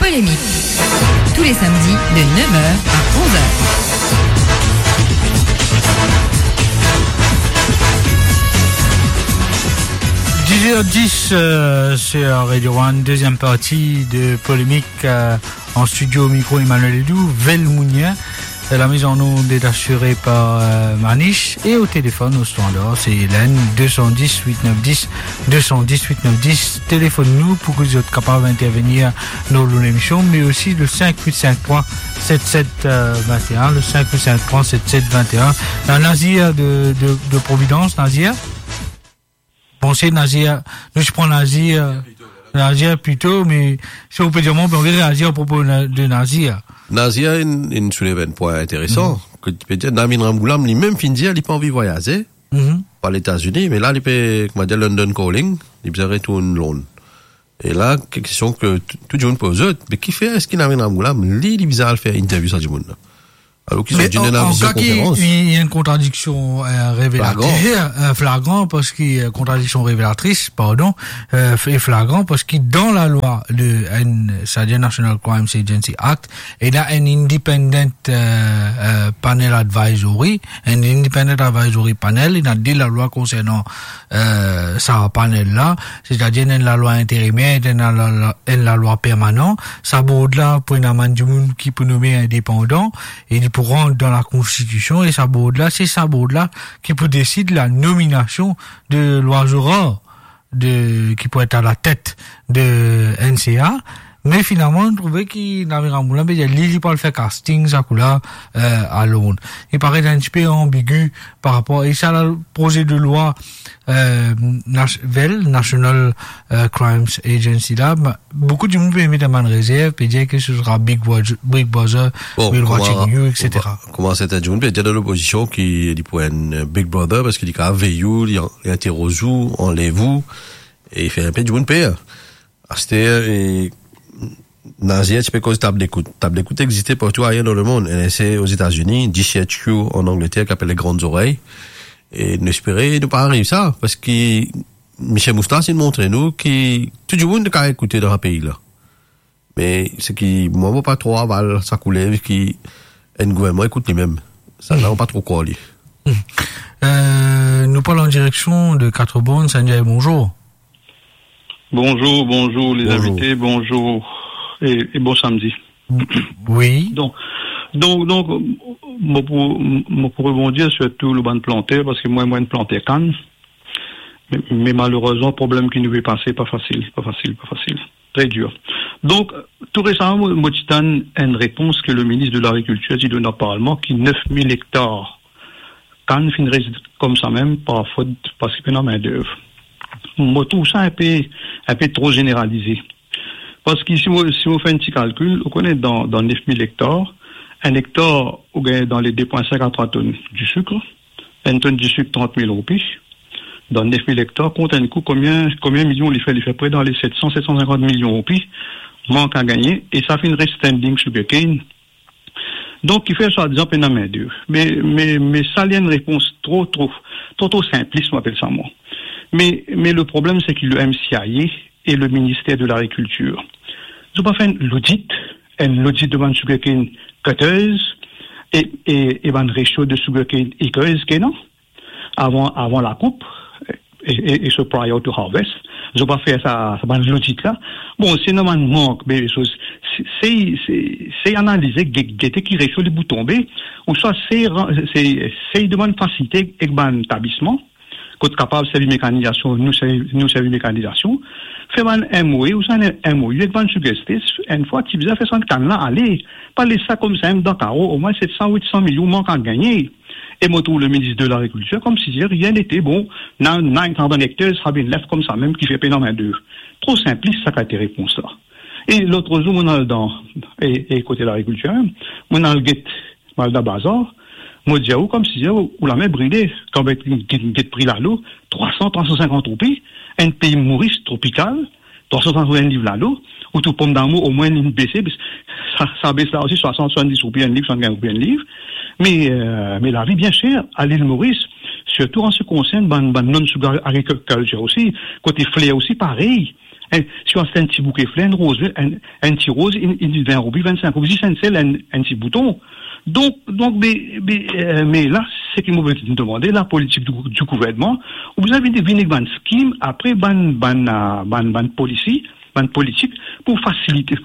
Polémique. Tous les samedis de 9h à 11h. 10h10 sur Radio One, deuxième partie de Polémique en studio micro Emmanuel Edou, Velmounien. La mise en onde est assurée par Maniche et au téléphone au standard c'est Hélène 210 8910 210 8910. Téléphone-nous pour que vous soyez capables d'intervenir dans l'émission, mais aussi le 585 7721, le 585 7721. La Nazir de Providence, Nazir. Bon, c'est Nazir. Je prends Nazir plutôt, mais si on peut dire, on peut réagir à propos de Nazir. Nazir, il soulève un point intéressant. Que tu peux dire, Namin Ramgoulam, lui-même, fin de dire, il n'a pas envie de voyager. Par les États-Unis, mais là, il peut, comment dire, London Calling, il peut retourner Londres. Et là, question que tout le monde pose, mais qui fait, est-ce qu'il Namin Ramgoulam, lui, il est bizarre de faire interview sur du monde, là? Alors qu'ils ont d'une visioconférence. Il y a une contradiction révélatrice, flagrant parce qu'il contradiction révélatrice, et flagrant parce qu'il dans la loi de c'est-à-dire National Crimes Agency Act, il y a un independent panel advisory, panel, il a dit la loi concernant ça panel là, c'est-à-dire la loi intérimaire et la loi permanente, ça borde là pour une amende du monde qui peut nommer indépendant et pour rentrer dans la Constitution, et ça borde là, c'est ça borde là qui peut décider la nomination de l'oiseau qui peut être à la tête de NCA. Mais finalement, on trouvait qu'il n'avait pas moulin, mais il pas le faire casting, ça coula, à Londres. Il paraît un petit peu ambigu par rapport, et ça, le projet de loi, National Crimes Agency là, beaucoup de monde peut mettre en réserve, puis dire que ce sera Big Brother, Will Watching You, etc. Comment c'est un jour, il y a de l'opposition qui dit pour un Big Brother, parce qu'il dit qu'à veillou, il interroge vous, enlève-vous, et il fait un peu de monde père. C'était, Nazir, tu peux causer table d'écoute. Table d'écoute existait partout ailleurs dans le monde. C'est aux États-Unis, GCHQ en Angleterre, qui appelle les grandes oreilles. Et n'espérer ne pas arriver ça, parce que Michel Moustache, il montre nous que tout le monde a écouté dans un pays là. Mais c'est qui, moi, pas trop aval, ça coulait, qui, un gouvernement écoute lui-même. Ça n'a pas trop quoi, lui. Nous parlons en direction de Quatre-Bonnes. Sanjay, bonjour. Bonjour les invités, bonjour et bon samedi. Oui. Donc, moi pour rebondir sur tout le ban de planter, parce que moi de planter canne, mais malheureusement problème qui nous est passé, pas facile, très dur. Donc tout récemment, moi titane une réponse que le ministre de l'Agriculture dit donne au Parlement qui 9000 hectares canne finirait comme ça même par faute parce qu'il y a une main d'œuvre. Moi, tout ça un peu trop généralisé. Parce que si on fait un petit calcul, on connaît dans 9000 hectares, un hectare, on gagne dans les 2,5 à 3 tonnes du sucre, une tonne du sucre, 30 000 roupies. Dans 9000 hectares, compte un coût, combien millions il fait près dans les 750 millions roupies, manque à gagner, et ça fait une standing sugarcane. Donc, il fait ça, disons, peine à main d'œuvre. Mais ça, il y a une réponse trop simpliste, on appelle ça, moi. Mais le problème, c'est que le MCIA et le ministère de l'Agriculture, ils ont pas fait l'audit de ban sugarcane cutteuse et ban ratio de sugarcane acres, non? Avant la coupe, et ce prior to harvest. Ils ont pas fait ça l'audit là. Bon, c'est normalement manque, mais c'est analyser, qui ratio de bout tombé, ou soit c'est demande facilité avec ban établissement, côté capable de servir mécanisation, nous servir mécanisation, fait un MOE, ou ça un MOE, avec ban sugarcane, une fois, tu faisais faire ça canne là, allez, pas laisser ça comme ça, même dans carreau, au moins 700-800 millions manque à gagner. Et moi, tout le ministre de l'Agriculture, comme si rien n'était bon, dans 900 hectares, ça vient lève comme ça, même qui fait pénal main d'œuvre. Trop simpliste, ça a été réponse là. Et l'autre jour, on a le dans, et côté de l'agriculture, on a le guet, mal de bazar, moi, dis comme si, ou la main brûlée, quand on guet pris la l'eau, 350 roupies, un pays Maurice tropical, 350 livres la l'eau, ou tout pomme d'amour, au moins une baissée, ça baisse là aussi, 70 roupies un livre, 75 roupies un livre. Mais la vie bien chère à l'île Maurice, surtout en ce qui concerne non-sugar agriculture aussi, côté flé aussi pareil. si on fait un petit bouquet fleur, une rose, un petit rose, une 20 roupies, 25 roupies, c'est un petit bouton. Donc, mais là, c'est qu'il m'a demandé, la politique du gouvernement, vous avez des vignes scheme, après, ban politique, pour faciliter,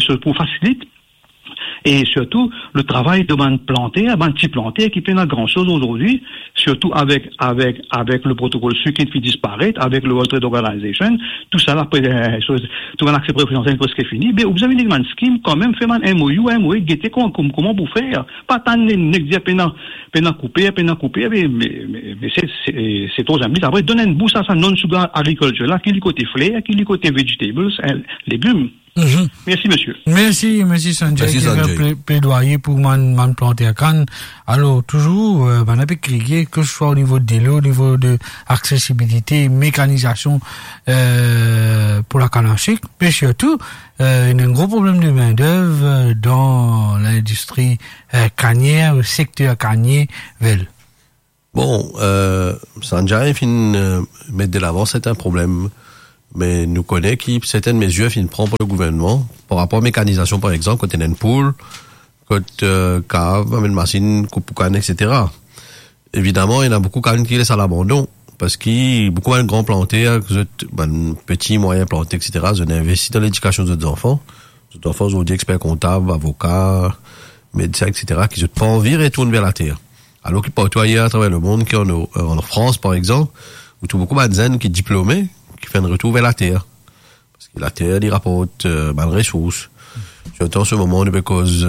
et surtout, le travail de ban petit planté, qui fait une grande chose aujourd'hui, surtout avec le protocole SUC qui disparaît, avec le World Trade Organization, tout ça là, tout un accès préférentiel presque fini, mais vous avez des grandes schemes, quand même, fait un MOU, guettez comment vous faire, pas tant de peine couper, mais c'est trop amis. Après, donner une bourse à sa non-sugar agriculture là, qui est côté fleur, qui est côté vegetables, légumes. Merci, monsieur. Merci, Sanjay. Qui fait plaidoyer pour man planter à canne. Alors, toujours, on a crié, que ce soit au niveau de l'eau, au niveau de accessibilité, mécanisation, pour la canne à sucre, mais surtout, il y a un gros problème de main-d'œuvre dans l'industrie cannière, le secteur cannier, Bon, Sanjay, mettre de l'avant, c'est un problème. Mais nous connaissons qui certaines mesures prend pour le gouvernement par rapport à la mécanisation, par exemple, quand il y a une poule, quand cave, une machine, coupe canne, etc. Évidemment, il y en a beaucoup quand même qui laissent à l'abandon parce qu'il y a beaucoup de grands plantés, petits, moyens plantés, etc. Ils ont investi dans l'éducation des enfants. Les enfants ont dit experts comptables, avocats, médecins, etc. qui n'ont pas envie de retourner vers la terre. Alors qu'ils partent ailleurs à travers le monde, qui en France, par exemple, où tout beaucoup de jeunes qui sont diplômés, qui fait un retour vers la terre. Parce que la terre, il rapporte mal ressources. Surtout en ce moment, de cause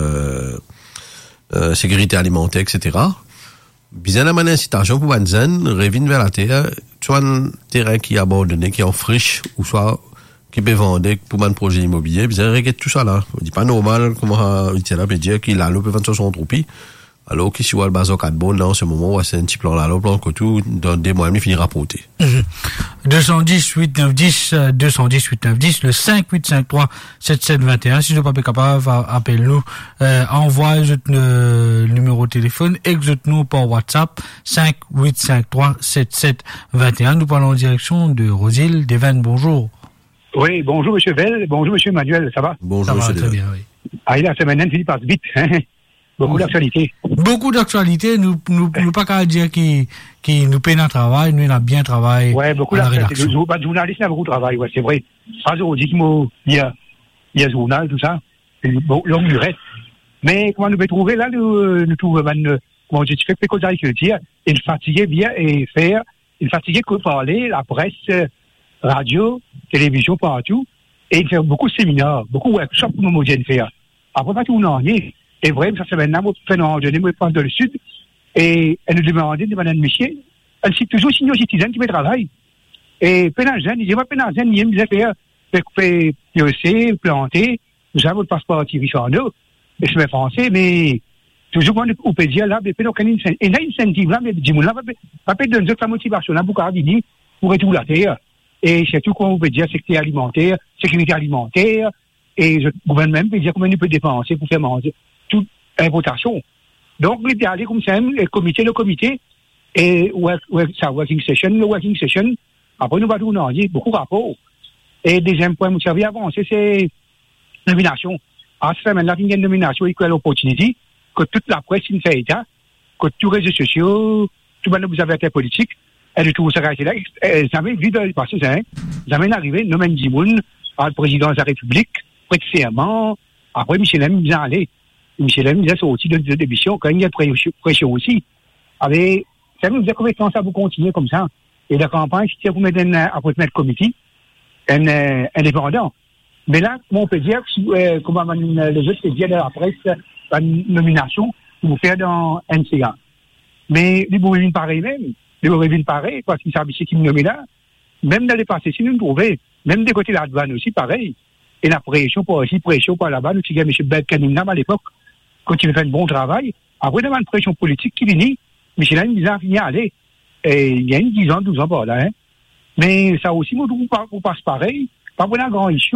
sécurité alimentaire, etc. Bien la incitation pour les jeunes revenir vers la terre, soit un terrain qui est abandonné, qui est en friche, ou soit qui peut vendre pour un projet immobilier, bien regarde tout ça là. On dit pas normal, comment il là peut dire qu'il a l'eau peut vendre 60 roupies. Alors que si on a le bazar 4 bonnes, là, en ce moment, c'est un petit plan là, le plan que tout, dans des mois, il finira porter. 210 890, 210 890, le 5853 7721. Si vous n'êtes pas capable, appelez-nous, envoyez le numéro de téléphone, exote-nous par WhatsApp, 5853 7721. Nous parlons en direction de Rosile Desvennes. Bonjour. Oui, bonjour, monsieur Vell. Bonjour, monsieur Manuel. Ça va? Bonjour, ça va, très bien, oui. Ah, la semaine, il passe vite, Beaucoup d'actualités. Beaucoup d'actualités. Nous pas qu'à dire qui nous paye notre travail. Nous, on a bien travaillé. Ouais, beaucoup d'actualités. Pas de journalistes, il y a beaucoup de travail. Ouais, c'est vrai. Pas aujourd'hui il y a journal, tout ça. Longue durée. Mais comment nous pouvons trouver là, nous trouvons, comment je fais que d'agriculture. Il fatiguait bien et faire. Il fatiguait que parler, la presse, radio, télévision, partout. Et il fait beaucoup de séminaires, beaucoup de workshops pour nous faire. Après, pas tout le monde. Et vrai, ça fait maintenant, vous faites une randonnée, vous faites dans le sud, et elle nous demandait de Mme Michel, elle cite toujours signaux citoyens qui fait travail. Et Pénagène, il dit, moi, Pénagène, il me disait, faire POC, planter, vous avez votre passeport qui vit en eau, et je suis français, mais toujours, on peut dire, là, et là, incentive, là, mais dis là, pas peut donner la motivation, là, pour venir, pour retourner la terre. Et surtout, qu'on peut dire, sécurité alimentaire, et le gouvernement peut dire combien il peut dépenser pour faire manger toute importation. Donc, il peut aller comme ça, le comité, et sa working session, après nous va tourner, beaucoup de rapports. Et deuxième point, vous savez, avancer, c'est nomination. À ce moment-là, il y a une nomination equal opportunity, que toute la presse fait état, que tous les réseaux sociaux, tout le monde vous avez été politique, et de tout ça, là, jamais vu de passer ça, jamais arrivé, nommé Dimoun, à le président de la République, précisément, après Michel M. bien allé. Michel M. bien sorti de démission, quand il y a pression aussi. Avec, ça veut dire combien de temps ça vous continuer comme ça? Et la campagne, si vous mettez après mettre comité, indépendant. Mais là, comment on peut dire, comment les autres dire de la presse, la nomination, vous faire dans NCA. Mais, les bourrines pareil même, les bourrines pareil, parce qu'ils savent qui me nomme là, même dans les passés, si nous trouvons, même des côtés de la douane aussi, pareil. Et la pression par là-bas, nous avons M. Belkaninam à l'époque, quand il fait un bon travail. Après, il y a une pression politique qui venait. Michel a dit, il y a aller. Et il y a 10 ans, 12 ans par là. Mais ça aussi, moi, vous passe pareil. Pas vraiment un grand issue.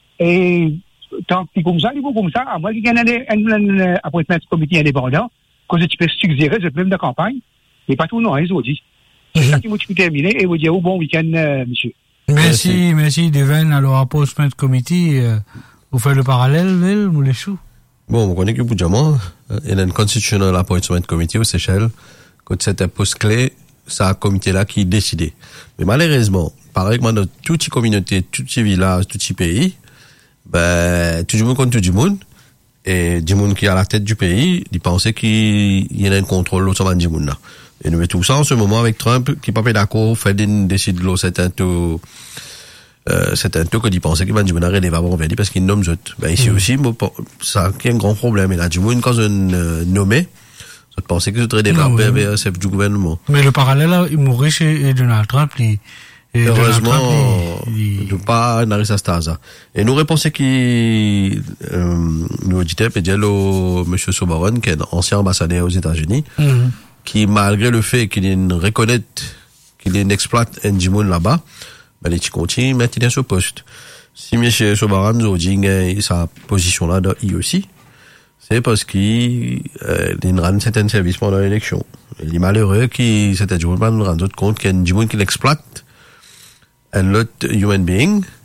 Et tant que comme ça, à moi, il y a un appointment comité indépendant, que tu peux suggérer, même de campagne. Mais pas tout, non, ils ont dit. C'est ça qui m'a terminé et vous dire, bon week-end, monsieur. Merci, Devin, alors, appointment committee, vous faites le parallèle, ou les choux? Bon, on connaît que pour diamant, il y a une constitutional appointment committee aux Seychelles, quand c'est un poste clé, c'est un comité là qui décide. Mais malheureusement, pareil que dans toutes les communautés, tous les villages, tous les pays, ben, tout le monde compte tout le monde, et du monde qui est à la tête du pays, il pensait qu'il y a un contrôle autour du monde là. Et nous mettons tout ça en ce moment avec Trump, qui n'est pas d'accord, fait décide de l'eau, c'est un taux que il pensait qu'il va du monde arrêter avant venir parce qu'il nomme autres. Ben, ici aussi, ça, qui est un grand problème. Et là, du monde, quand on nommé, je pensais que c'était des rappels vers chef du gouvernement. Mais le parallèle, là, il mourit chez Donald Trump, heureusement, nous pas n'arrive à ça. Et nous répondons qui nous auditeur Pediello, monsieur Sobaron, qui est ancien ambassadeur aux États-Unis, qui malgré le fait qu'il reconnaît qu'il exploite un djimoun là-bas, ben il continue maintenir ce poste. Si monsieur Sobaron nous dit sa position là dans aussi, c'est parce qu'il rend certains services pendant l'élection. Il est malheureux qu'il s'était djimoun pas nous rendre compte qu'il y a un djimoun qui l'exploite un lot human being